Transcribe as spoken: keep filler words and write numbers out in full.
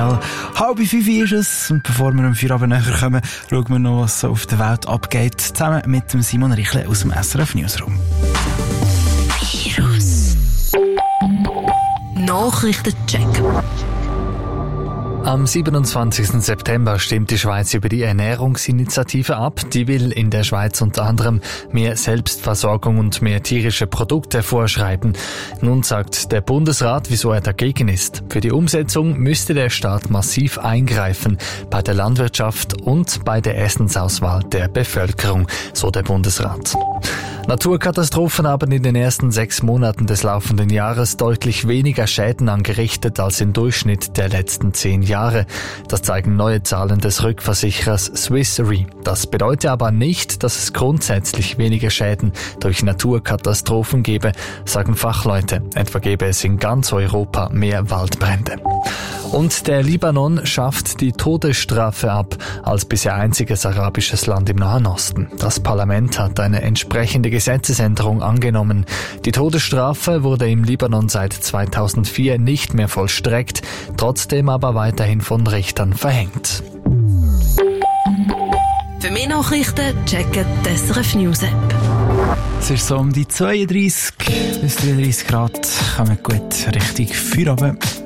Halb fünf ist es und bevor wir am Feierabend näher kommen, schauen wir noch, was so auf der Welt abgeht, zusammen mit dem Simon Richle aus dem S R F Newsroom. Virus Nachrichtencheck. Am siebenundzwanzigsten September stimmt die Schweiz über die Ernährungsinitiative ab. Die will in der Schweiz unter anderem mehr Selbstversorgung und mehr tierische Produkte vorschreiben. Nun sagt der Bundesrat, wieso er dagegen ist. Für die Umsetzung müsste der Staat massiv eingreifen bei der Landwirtschaft und bei der Essensauswahl der Bevölkerung, so der Bundesrat. Naturkatastrophen haben in den ersten sechs Monaten des laufenden Jahres deutlich weniger Schäden angerichtet als im Durchschnitt der letzten zehn Jahre. Das zeigen neue Zahlen des Rückversicherers Swiss Re. Das bedeutet aber nicht, dass es grundsätzlich weniger Schäden durch Naturkatastrophen gebe, sagen Fachleute. Etwa gäbe es in ganz Europa mehr Waldbrände. Und der Libanon schafft die Todesstrafe ab, als bisher einziges arabisches Land im Nahen Osten. Das Parlament hat eine entsprechende Gesetzesänderung angenommen. Die Todesstrafe wurde im Libanon seit zweitausendvier nicht mehr vollstreckt, trotzdem aber weiterhin von Richtern verhängt. Für mehr Nachrichten checken die S R F News App. Es ist so um die zweiunddreissig bis dreiunddreissig Grad, kommen gut Richtung Feierabend.